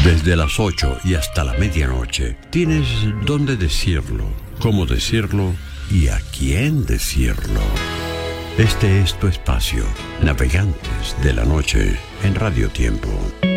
Desde las 8 y hasta la medianoche tienes dónde decirlo, cómo decirlo y a quién decirlo. Este es tu espacio, Navegantes de la Noche en Radio Tiempo.